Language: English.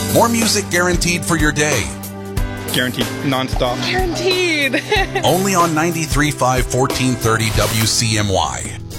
More music guaranteed for your day. Guaranteed. Non-stop. Guaranteed. Only on 93.5 1430 WCMY.